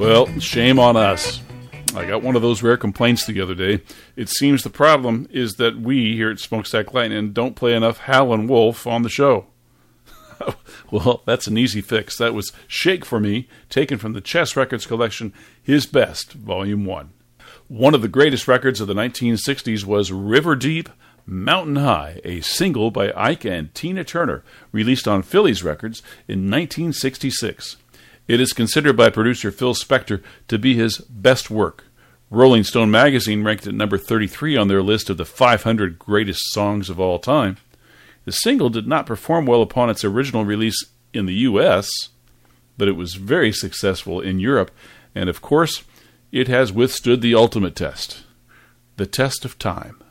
Well, shame on us. I got one of those rare complaints the other day. It seems the problem is that we here at Smokestack Lightning don't play enough Howlin' Wolf on the show. Well, that's an easy fix. That was Shake for Me, taken from the Chess Records collection, His Best, Volume 1. One of the greatest records of the 1960s was River Deep, Mountain High, a single by Ike and Tina Turner, released on Phillies Records in 1966. It is considered by producer Phil Spector to be his best work. Rolling Stone magazine ranked it number 33 on their list of the 500 greatest songs of all time. The single did not perform well upon its original release in the U.S., but it was very successful in Europe, and of course, it has withstood the ultimate test, the test of time.